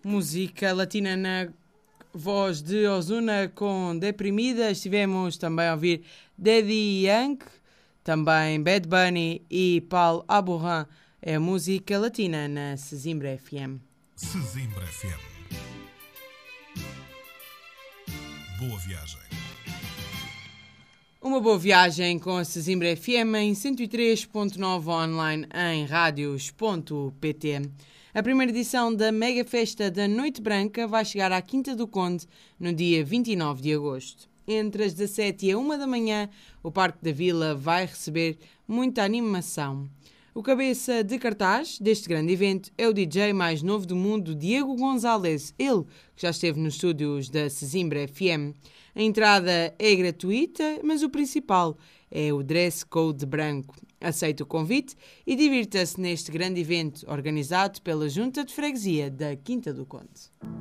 música latina na voz de Ozuna com Deprimidas. Estivemos também a ouvir Daddy Yankee, também Bad Bunny e Paul Alborán. É música latina na Sesimbra FM. Sesimbra FM. Boa viagem. Uma boa viagem com a Sesimbra FM em 103.9 online em radios.pt. A primeira edição da Mega Festa da Noite Branca vai chegar à Quinta do Conde no dia 29 de agosto. Entre as 17 e a 1 da manhã, o Parque da Vila vai receber muita animação. O cabeça de cartaz deste grande evento é o DJ mais novo do mundo, Diego Gonzalez, ele que já esteve nos estúdios da Sesimbra FM. A entrada é gratuita, mas o principal é o dress code branco. Aceite o convite e divirta-se neste grande evento organizado pela Junta de Freguesia da Quinta do Conde.